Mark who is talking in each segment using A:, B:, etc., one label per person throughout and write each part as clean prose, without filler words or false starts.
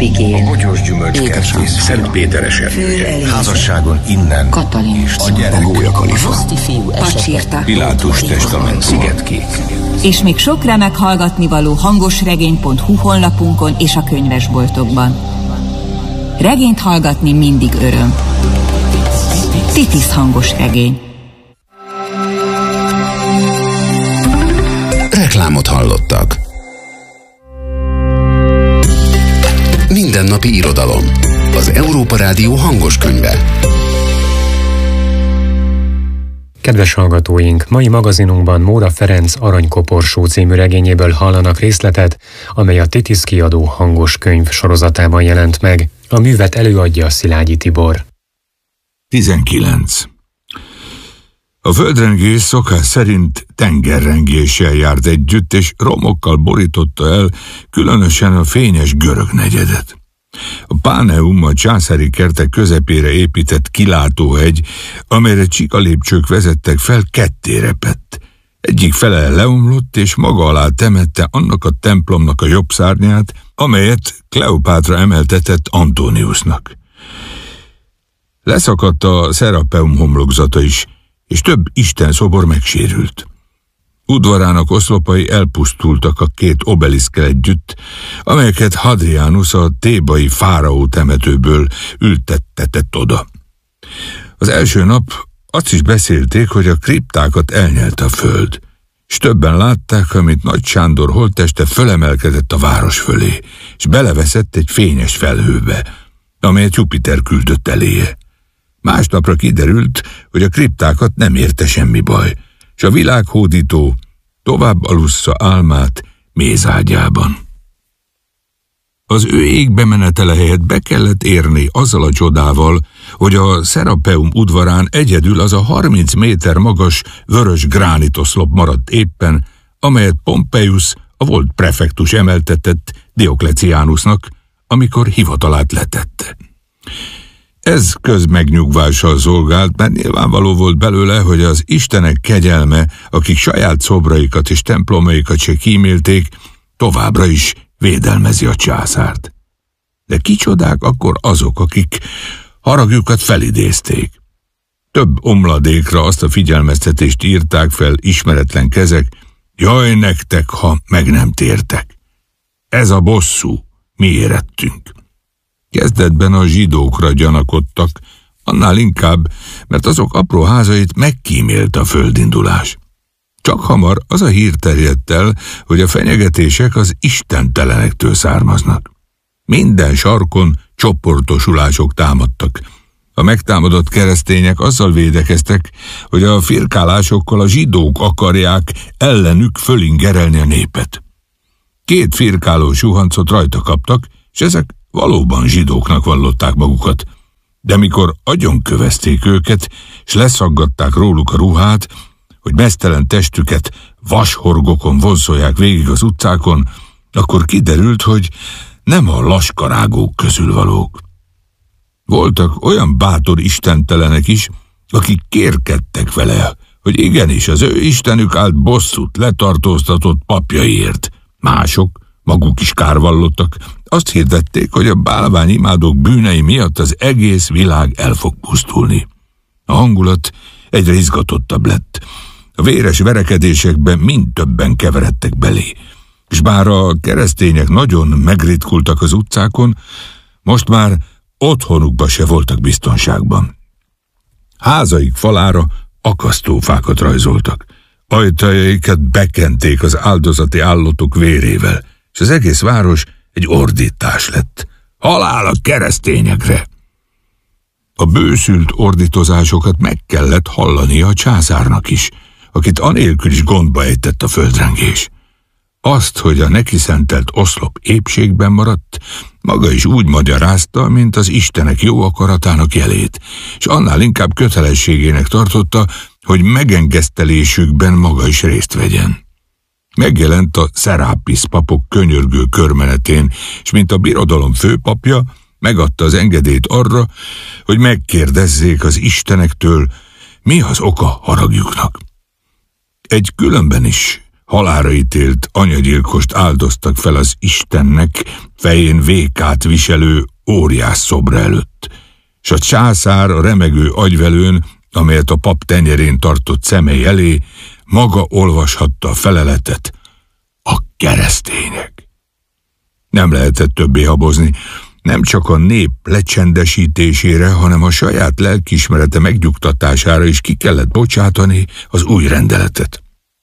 A: Abigail,
B: a Bogyós Gyümölcskertész Szent Péter esernyője, házasságon innen,
A: Katalin,
B: a gyerek,
C: a Gólya Kalifa,
A: Pacsirta,
B: Pilátus testament, Szigetkék.
D: És még sok remek hallgatnivaló hangosregény.hu honlapunkon és a könyvesboltokban. Regényt hallgatni mindig öröm. Titis hangos regény.
C: Reklámot hallottak. Mindennapi irodalom. Az Európa Rádió hangos könyve.
E: Kedves hallgatóink, mai magazinunkban Móra Ferenc Aranykoporsó című regényéből hallanak részletet, amely a Titis kiadó hangos könyv sorozatában jelent meg. A művet előadja Szilágyi Tibor.
F: 19. A földrengés szokás szerint tengerrengéssel járt együtt, és romokkal borította el különösen a fényes görög negyedet. A Páneum, a császári kertek közepére épített kilátóhegy, amelyre csikalépcsők vezettek fel, ketté repett. Egyik fele leomlott, és maga alá temette annak a templomnak a jobb szárnyát, amelyet Kleopátra emeltetett Antoniusnak. Leszakadt a Szerapeum homlokzata is, és több istenszobor megsérült. Udvarának oszlopai elpusztultak a két obeliszkkel együtt, amelyeket Hadrianus a thébai fáraó temetőből ültettetett oda. Az első nap azt is beszélték, hogy a kriptákat elnyelte a föld, és többen látták, amint Nagy Sándor holtteste fölemelkedett a város fölé, és beleveszett egy fényes felhőbe, amelyet Jupiter küldött eléje. Másnapra kiderült, hogy a kriptákat nem érte semmi baj, és a világhódító tovább alussza álmát mézágyában. Az ő égbe menetele helyett be kellett érni azzal a csodával, hogy a Szerapeum udvarán egyedül az a 30 méter magas vörös gránitoszlop maradt éppen, amelyet Pompeius, a volt prefektus emeltetett Diokleciánusnak, amikor hivatalát letette. Ez közmegnyugvással szolgált, mert nyilvánvaló volt belőle, hogy az istenek kegyelme, akik saját szobraikat és templomaikat se kímélték, továbbra is védelmezi a császárt. De kicsodák akkor azok, akik haragjukat felidézték. Több omladékra azt a figyelmeztetést írták fel ismeretlen kezek: jaj nektek, ha meg nem tértek. Ez a bosszú, mi érettünk. Kezdetben a zsidókra gyanakodtak, annál inkább, mert azok apró házait megkímélt a földindulás. Csak hamar az a hír terjedt el, hogy a fenyegetések az istentelenektől származnak. Minden sarkon csoportosulások támadtak. A megtámadott keresztények azzal védekeztek, hogy a firkálásokkal a zsidók akarják ellenük fölingerelni a népet. 2 firkáló suhancot rajta kaptak, és ezek valóban zsidóknak vallották magukat, de mikor agyonkövezték őket, és leszaggatták róluk a ruhát, hogy meztelen testüket vashorgokon vonszolják végig az utcákon, akkor kiderült, hogy nem a laskarágók közül valók. Voltak olyan bátor istentelenek is, akik kérkedtek vele, hogy igenis az ő istenük állt bosszút letartóztatott papjaiért. Mások, maguk is kárvallottak, azt hirdették, hogy a bálványimádók bűnei miatt az egész világ el fog pusztulni. A hangulat egyre izgatottabb lett. A véres verekedésekben mind többen keveredtek belé, és bár a keresztények nagyon megritkultak az utcákon, most már otthonukba se voltak biztonságban. Házaik falára akasztófákat rajzoltak, ajtajaikat bekenték az áldozati állatok vérével, és az egész város egy ordítás lett. Halál a keresztényekre! A bőszült ordítozásokat meg kellett hallania a császárnak is, akit anélkül is gondba ejtett a földrengés. Azt, hogy a neki szentelt oszlop épségben maradt, maga is úgy magyarázta, mint az istenek jó akaratának jelét, és annál inkább kötelességének tartotta, hogy megengesztelésükben maga is részt vegyen. Megjelent a Szerápisz papok könyörgő körmenetén, és mint a birodalom főpapja, megadta az engedélyt arra, hogy megkérdezzék az istenektől, mi az oka haragjuknak. Egy különben is halálra ítélt anyagyilkost áldoztak fel az Istennek fején vékát viselő óriás szobra előtt, s a császár a remegő agyvelőn, amelyet a pap tenyerén tartott szemei elé, maga olvashatta a feleletet: a keresztények. Nem lehetett többé habozni, nem csak a nép lecsendesítésére, hanem a saját lelkiismerete megnyugtatására is ki kellett bocsátani az új rendeletet.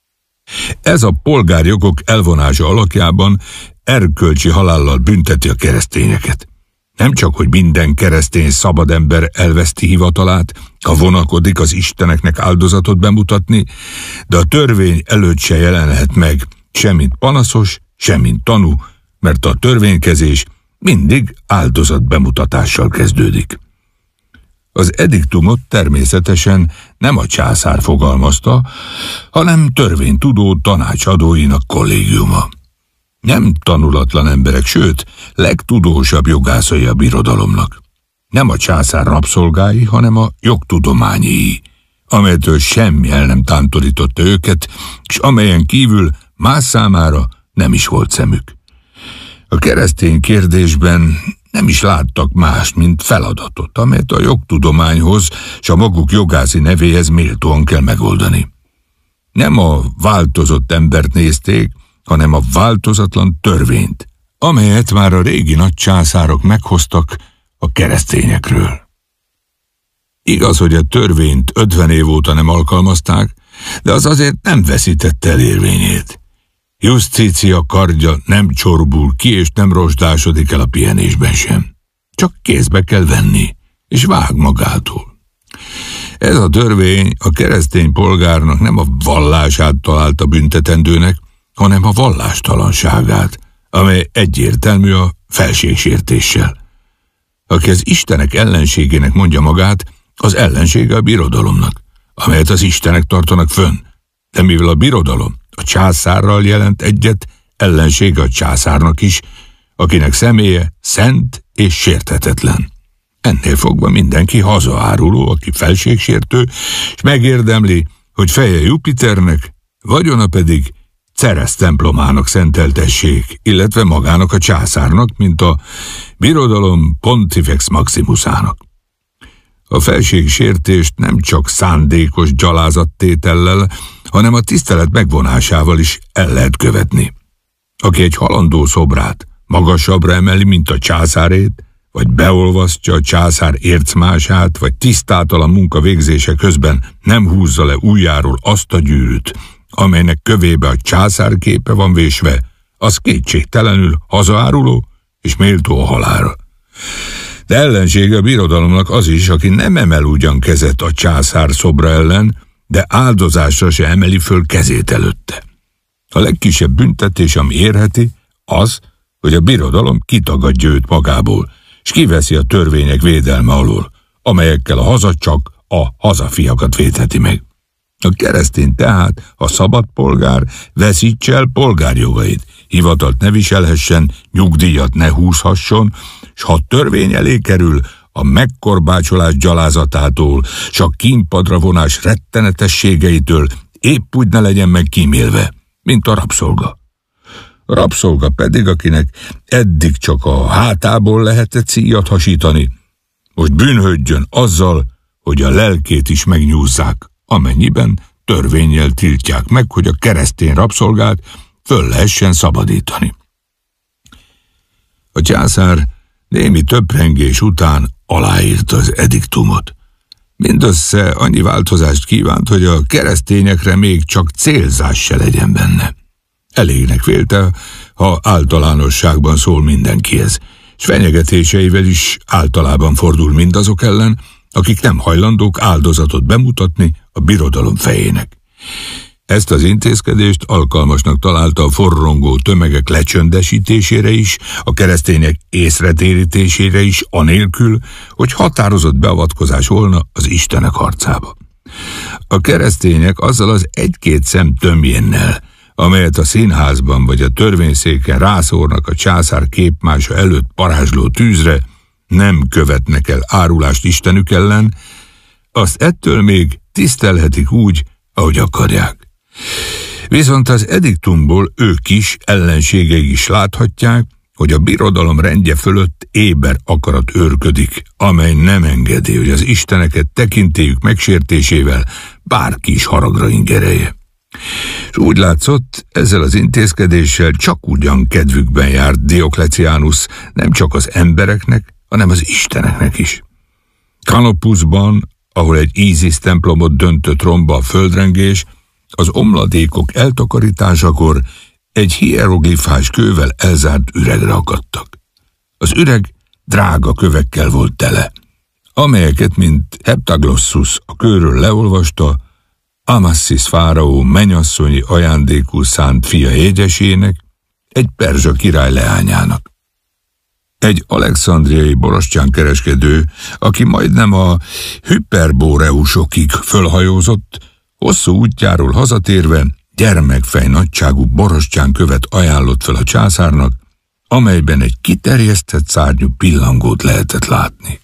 F: Ez a polgárjogok elvonása alakjában erkölcsi halállal bünteti a keresztényeket. Nem csak, hogy minden keresztény szabad ember elveszti hivatalát, ha vonakodik az isteneknek áldozatot bemutatni, de a törvény előtt se jelenhet meg, sem mint panaszos, sem mint tanú, mert a törvénykezés mindig áldozat bemutatással kezdődik. Az ediktumot természetesen nem a császár fogalmazta, hanem törvénytudó tanácsadóinak kollégiuma. Nem tanulatlan emberek, sőt, legtudósabb jogászai a birodalomnak. Nem a császár rabszolgái, hanem a jogtudományii, amelytől semmi el nem tántorította őket, és amelyen kívül más számára nem is volt szemük. A keresztény kérdésben nem is láttak más, mint feladatot, amelyet a jogtudományhoz és a maguk jogászi nevéhez méltóan kell megoldani. Nem a változott embert nézték, hanem a változatlan törvényt, amelyet már a régi nagy császárok meghoztak a keresztényekről. Igaz, hogy a törvényt 50 év óta nem alkalmazták, de az azért nem veszítette el érvényét. Justícia kardja nem csorbul ki, és nem rozsdásodik el a pihenésben sem. Csak kézbe kell venni, és vág magától. Ez a törvény a keresztény polgárnak nem a vallását találta büntetendőnek, hanem a vallástalanságát, amely egyértelmű a felségsértéssel. Aki az istenek ellenségének mondja magát, az ellensége a birodalomnak, amelyet az istenek tartanak fönn. De mivel a birodalom a császárral jelent egyet, ellensége a császárnak is, akinek személye szent és sérthetetlen. Ennél fogva mindenki hazaáruló, aki felségsértő, és megérdemli, hogy feje Jupiternek, vagyona pedig Ceres templomának szenteltessék, illetve magának a császárnak, mint a birodalom Pontifex Maximusának. A felségsértést nem csak szándékos gyalázattétellel, hanem a tisztelet megvonásával is el lehet követni. Aki egy halandó szobrát magasabbra emeli, mint a császárét, vagy beolvasztja a császár ércmását, vagy tisztátalan munka végzése közben nem húzza le ujjáról azt a gyűrűt, amelynek kövébe a császár képe van vésve, az kétségtelenül hazaáruló és méltó a halálra. De ellensége a birodalomnak az is, aki nem emel ugyan kezet a császár szobra ellen, de áldozásra se emeli föl kezét előtte. A legkisebb büntetés, ami érheti, az, hogy a birodalom kitagadja őt magából, és kiveszi a törvények védelme alól, amelyekkel a haza csak a hazafiakat védheti meg. A keresztény tehát, ha szabad polgár, veszítse el polgárjogait, hivatalt ne viselhessen, nyugdíjat ne húzhasson, s ha törvény elé kerül, a megkorbácsolás gyalázatától, s a kínpadra vonás rettenetességeitől épp úgy ne legyen meg kímélve, mint a rabszolga. A rabszolga pedig, akinek eddig csak a hátából lehetett szíjat hasítani, most bűnhődjön azzal, hogy a lelkét is megnyúzzák, amennyiben törvénnyel tiltják meg, hogy a keresztény rabszolgát föl lehessen szabadítani. A császár némi töprengés után aláírta az ediktumot. Mindössze annyi változást kívánt, hogy a keresztényekre még csak célzás se legyen benne. Elégnek vélte, ha általánosságban szól mindenkihez, s fenyegetéseivel is általában fordul mindazok ellen, akik nem hajlandók áldozatot bemutatni a birodalom fejének. Ezt az intézkedést alkalmasnak találta a forrongó tömegek lecsöndesítésére is, a keresztények észretérítésére is, anélkül, hogy határozott beavatkozás volna az istenek harcába. A keresztények azzal az egy-két szem tömjénnel, amelyet a színházban vagy a törvényszéken rászórnak a császár képmása előtt parázsló tűzre, nem követnek el árulást Istenük ellen, azt ettől még tisztelhetik úgy, ahogy akarják. Viszont az ediktumból ők is, ellenségei is láthatják, hogy a birodalom rendje fölött éber akarat őrködik, amely nem engedi, hogy az isteneket tekintélyük megsértésével bárki is haragra ingerelje. És úgy látszott, ezzel az intézkedéssel csak ugyan kedvükben járt Dioklecianus nem csak az embereknek, hanem az isteneknek is. Kanopuszban, ahol egy Ízisz templomot döntött romba a földrengés, az omladékok eltakarításakor egy hieroglifás kővel elzárt üregre akadtak. Az üreg drága kövekkel volt tele, amelyeket, mint Heptaglossus a kőről leolvasta, Amasszis fáraó mennyasszonyi ajándékul szánt fia jegyesének, egy perzsa király leányának. Egy alexandriai borostyánkereskedő, aki majdnem a Hyperboreusokig fölhajózott, hosszú útjáról hazatérve gyermekfej nagyságú borostyánkövet ajánlott fel a császárnak, amelyben egy kiterjesztett szárnyú pillangót lehetett látni.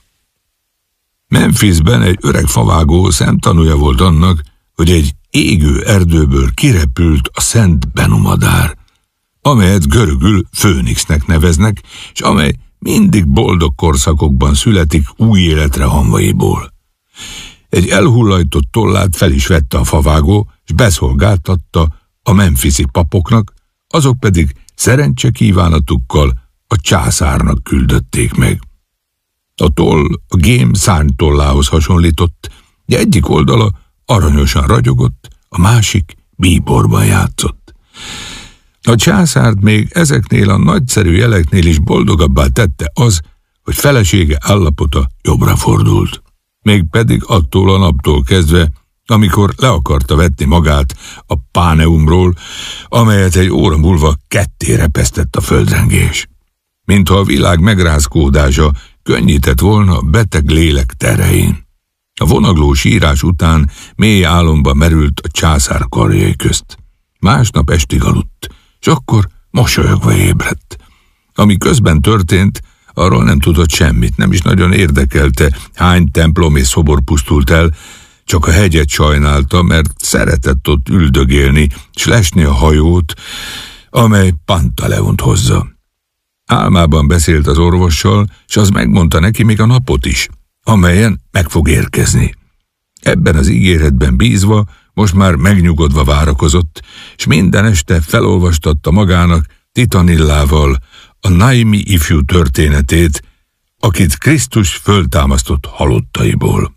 F: Memphisben egy öreg favágó szemtanúja volt annak, hogy egy égő erdőből kirepült a Szent Benumadár, amelyet görögül Főnixnek neveznek, és amely mindig boldog korszakokban születik új életre hamvaiból. Egy elhullajtott tollát fel is vette a favágó, és beszolgáltatta a memphisi papoknak, azok pedig szerencsekívánatukkal a császárnak küldötték meg. A toll a gém szárnytollához hasonlított, de egyik oldala aranyosan ragyogott, a másik bíborban játszott. A császárt még ezeknél a nagyszerű jeleknél is boldogabbá tette az, hogy felesége állapota jobbra fordult. Mégpedig attól a naptól kezdve, amikor le akarta vetni magát a Páneumról, amelyet egy óra múlva ketté repesztett a földrengés. Mintha a világ megrázkódása könnyített volna a beteg lélek terhein. A vonagló sírás után mély álomba merült a császár karjai közt. Másnap estig aludt, és akkor mosolyogva ébredt. Ami közben történt, arról nem tudott semmit, nem is nagyon érdekelte, hány templom és szobor pusztult el, csak a hegyet sajnálta, mert szeretett ott üldögélni, s lesni a hajót, amely Pantaleont hozza. Álmában beszélt az orvossal, s az megmondta neki még a napot is, amelyen meg fog érkezni. Ebben az ígéretben bízva, most már megnyugodva várakozott, s minden este felolvastatta magának Titanillával a Naimi ifjú történetét, akit Krisztus föltámasztott halottaiból.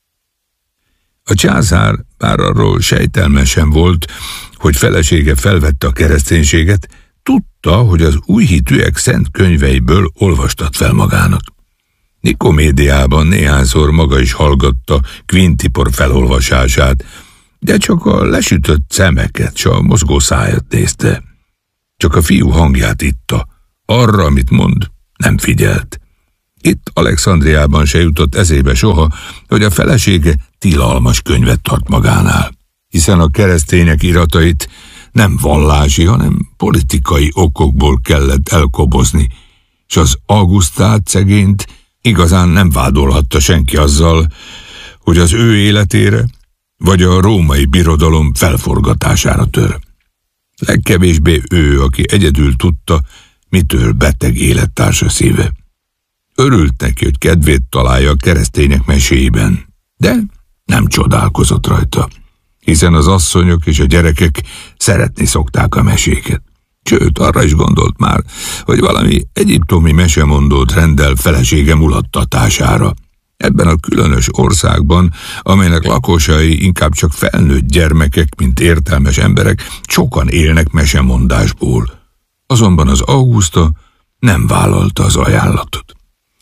F: A császár bár arról sejtelme sem volt, hogy felesége felvette a kereszténységet, tudta, hogy az új hitűek szent könyveiből olvastat fel magának. Nikomédiában néhányszor maga is hallgatta Quintipor felolvasását, de csak a lesütött szemeket, s a mozgó száját nézte. Csak a fiú hangját itta, arra, amit mond, nem figyelt. Itt Alexandriában se jutott eszébe soha, hogy a felesége tilalmas könyvet tart magánál, hiszen a keresztények iratait nem vallási, hanem politikai okokból kellett elkobozni, és az Augustát szegényt igazán nem vádolhatta senki azzal, hogy az ő életére vagy a római birodalom felforgatására tör. Legkevésbé ő, aki egyedül tudta, mitől beteg élettársa szíve. Örült neki, hogy kedvét találja a keresztények meséiben, de nem csodálkozott rajta, hiszen az asszonyok és a gyerekek szeretni szokták a meséket. Sőt, arra is gondolt már, hogy valami egyiptomi mesemondót rendel felesége mulattatására. Ebben a különös országban, amelynek lakosai inkább csak felnőtt gyermekek, mint értelmes emberek, sokan élnek mesemondásból. Azonban az Augusta nem vállalta az ajánlatot.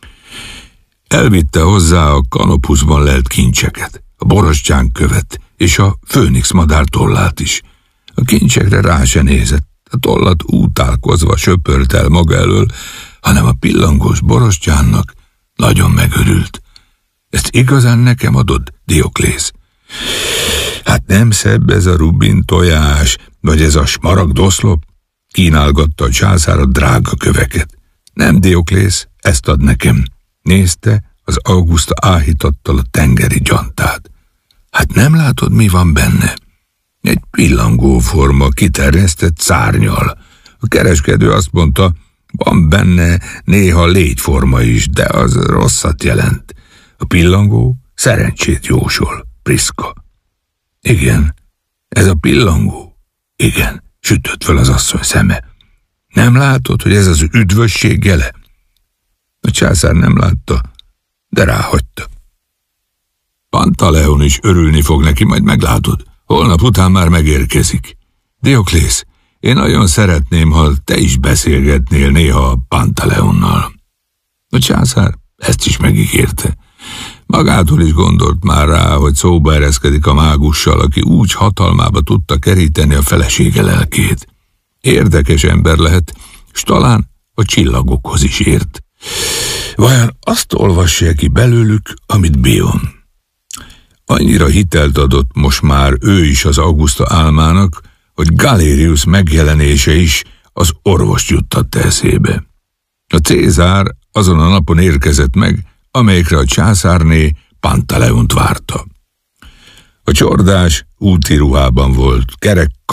F: Elvitte hozzá a Kanopuszban lelt kincseket, a borostyánkövet és a főnix madár tollát is. A kincsekre rá se nézett, a tollat útálkozva söpört el maga elől, hanem a pillangós borostyánnak nagyon megörült. Ezt igazán nekem adod, Dioklész? Hát nem szebb ez a rubin tojás, vagy ez a smaragd oszlop? Kínálgatta a császár a drága köveket. Nem, Dioklész, ezt ad nekem. Nézte az Augusta áhítattal a tengeri gyantát. Hát nem látod, mi van benne? Egy pillangóforma kiterjesztett szárnnyal. A kereskedő azt mondta, van benne néha légyforma is, de az rosszat jelent. A pillangó szerencsét jósol, Priska. Igen, ez a pillangó. Igen, sütött fel az asszony szeme. Nem látod, hogy ez az üdvösség jele? A császár nem látta, de ráhagyta. Pantaleon is örülni fog neki, majd meglátod. Holnap után már megérkezik. Dioklész, én nagyon szeretném, ha te is beszélgetnél néha a Pantaleonnal. A császár ezt is megígérte. Magától is gondolt már rá, hogy szóba ereszkedik a mágussal, aki úgy hatalmába tudta keríteni a felesége lelkét. Érdekes ember lehet, s talán a csillagokhoz is ért. Vajon azt olvassa ki belőlük, amit Bion? Annyira hitelt adott most már ő is az Augusta álmának, hogy Galerius megjelenése is az orvost juttatta eszébe. A Cézár azon a napon érkezett meg, amelyikre a császárné Pantaleont várta. A csordás úti ruhában volt, kerek